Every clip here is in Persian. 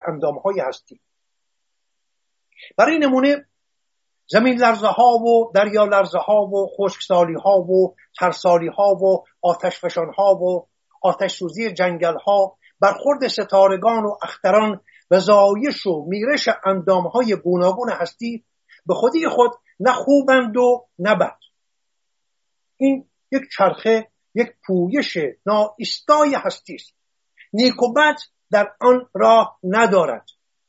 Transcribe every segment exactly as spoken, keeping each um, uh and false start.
اندامهای هستی. برای نمونه زمین لرزه ها و دریا لرزه ها و خشکسالی ها و ترسالی ها و آتش فشان ها و آتش سوزی جنگل ها، برخورد ستارگان و اختران و زایش و میرش اندام های گوناگون هستی به خودی خود نه خوبند و نه بد. این یک چرخه، یک پویش ناایستای هستی است. نیک و بد در آن راه ندارد.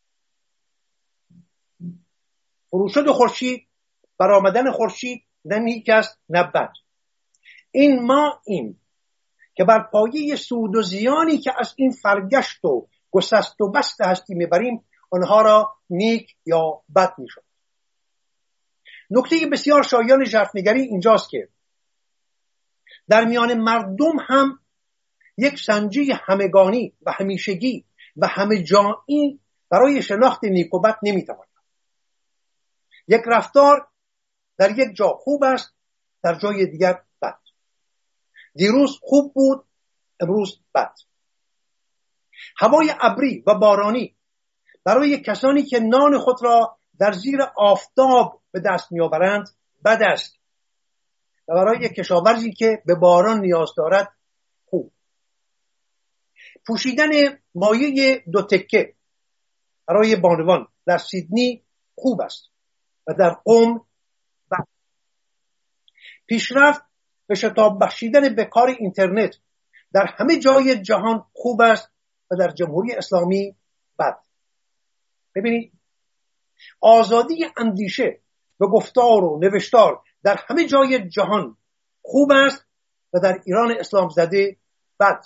فروشد خورشید، برآمدن خورشید نه نیک است نه بد. این ما این که بر پایه سود و زیانی که از این فرگشت و گسست و بست هستی میبریم آنها را نیک یا بد میشود. نکته بسیار شایان ژرفنگری اینجاست که در میان مردم هم یک سنجی همگانی و همیشگی و همه جایی برای شناخت نیک و بد نمیتواند. یک رفتار در یک جا خوب است، در جای دیگر بد. دیروز خوب بود، امروز بد. هوای ابری و بارانی برای کسانی که نان خود را در زیر آفتاب به دست میآورند بد است و برای کشاورزی که به باران نیاز دارد خوب. پوشیدن مایه دو تکه برای بانوان در سیدنی خوب است و در قم بد. پیشرفت به شتاب بخشیدن به کار اینترنت در همه جای جهان خوب است و در جمهوری اسلامی بد. ببینید، آزادی اندیشه و گفتار و نوشتار در همه جای جهان خوب است و در ایران اسلام زده بد.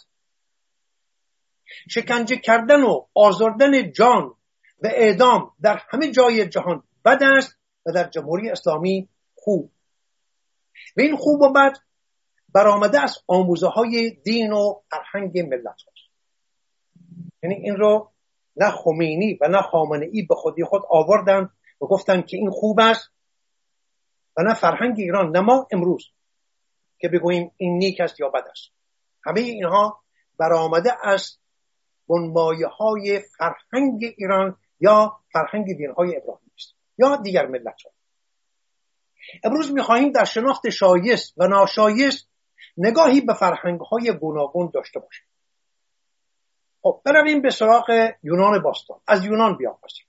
شکنجه کردن و آزردن جان و اعدام در همه جای جهان بد است و در جمهوری اسلامی خوب. و این خوب و بد برآمده از آموزه های دین و فرهنگ ملت هاست. یعنی این رو نه خمینی و نه خامنه‌ای به خودی خود آوردن و گفتن که این خوب است و نه فرهنگ ایران، نه ما امروز که بگوییم این نیک است یا بد است. همه اینها برآمده از بنمایه های فرهنگ ایران یا فرهنگ دین های ابراهیمی است یا دیگر ملت ها. امروز می‌خواهیم در شناخت شایست و ناشایست نگاهی به فرهنگ های گوناگون داشته باشیم. خب برویم به سراغ یونان باستان. از یونان بیاموزیم.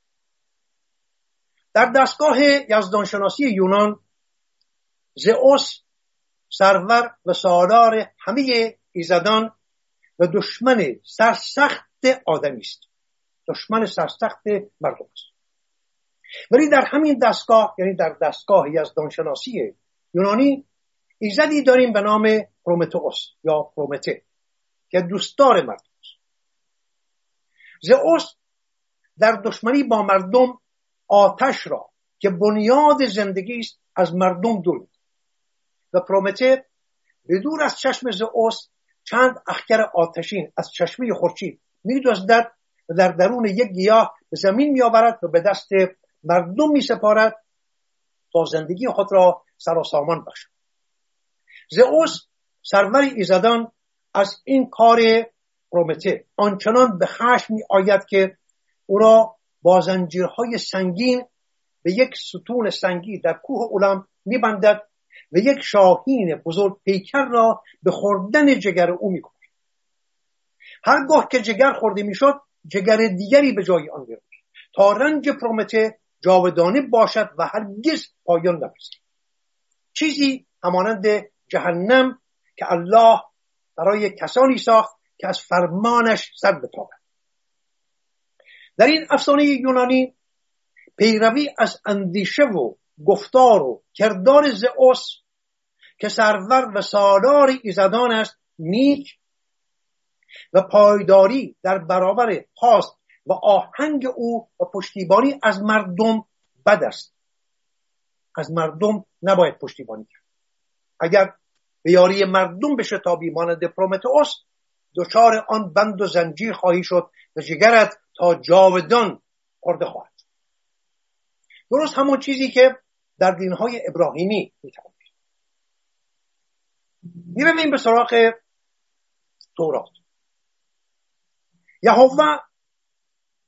در دستگاه یزدانشناسی یونان زئوس سرور و سالار همه ایزدان و دشمن سرسخت آدمی است. دشمن سرسخت مردم است. ولی در همین دستگاه، یعنی در دستگاه یزدانشناسی یونانی، ایزدی داریم به نام پرومتئوس یا پرومته که دوستدار مردم است. زئوس در دشمنی با مردم آتش را که بنیاد زندگی است از مردم دور می‌کند و پرومته به دور از چشم زئوس چند اخگر آتشین از چشمه خورشید می‌دزدد و در درون یک گیاه به زمین می‌آورد و به دست مردم می‌سپارد تا زندگی خود را سر و سامان بخشد. زئوس سرور ایزدان از این کار پرومته آنچنان به خشم می آید که او را با زنجیرهای سنگین به یک ستون سنگی در کوه اولم می بندد و یک شاهین بزرگ پیکر را به خوردن جگر او می کند. هرگاه که جگر خورده می شد جگر دیگری به جای آن می رود تا رنج پرومته جاودانه باشد و هرگز پایان نپذیرد. چیزی همانند جهنم که الله برای کسانی ساخت که از فرمانش سر بتابند. در این افسانه یونانی پیروی از اندیشه و گفتار و کردار زئوس که سرور و سالار ایزدان است نیک و پایداری در برابر خواست و آهنگ او و پشتیبانی از مردم بد است. از مردم نباید پشتیبانی کرد. اگر به یاری مردم به شتابی مانند پرومتئوس دچار آن بند و زنجیر خواهی شد و جگرت تا جاودان خورده خواهد. درست همون چیزی که در دینهای ابراهیمی میتوانید. میرویم به سراغ تورات. یهوه